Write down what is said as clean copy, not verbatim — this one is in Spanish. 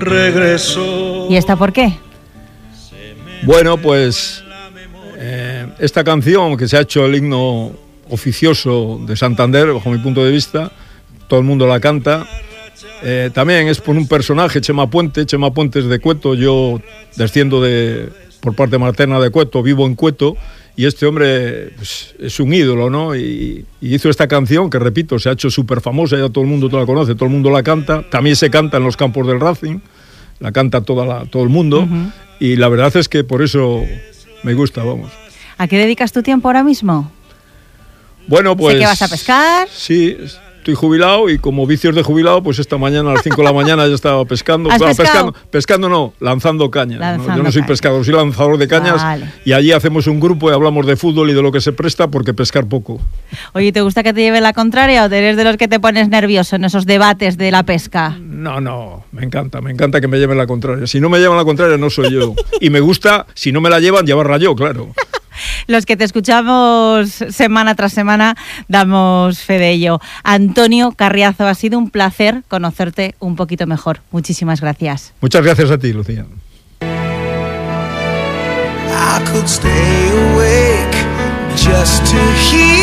regresó. ¿Y esta por qué? Bueno, pues esta canción que se ha hecho el himno oficioso de Santander, bajo mi punto de vista, todo el mundo la canta. También es por un personaje, Chema Puentes de Cueto. Yo desciendo por parte materna de Cueto, vivo en Cueto, y este hombre pues, es un ídolo, ¿no? Y hizo esta canción que, repito, se ha hecho súper famosa, ya todo el mundo la conoce, todo el mundo la canta. También se canta en los campos del Racing, la canta todo el mundo, y la verdad es que por eso me gusta, vamos. ¿A qué dedicas tu tiempo ahora mismo? Bueno, pues... Sé que vas a pescar. Sí, estoy jubilado y como vicios de jubilado, pues esta mañana a las 5 de la mañana ya estaba pescando. ¿Has pescado? Pescando no, lanzando cañas. Yo no soy pescador, soy lanzador de cañas. Vale. Y allí hacemos un grupo y hablamos de fútbol y de lo que se presta, porque pescar poco. Oye, ¿te gusta que te lleve la contraria o eres de los que te pones nervioso en esos debates de la pesca? No, me encanta que me lleven la contraria. Si no me llevan la contraria, no soy yo. Y me gusta, si no me la llevan, llevarla yo, claro. Los que te escuchamos semana tras semana damos fe de ello. Antonio Carriazo, ha sido un placer conocerte un poquito mejor. Muchísimas gracias. Muchas gracias a ti, Lucía. I could stay awake just to hear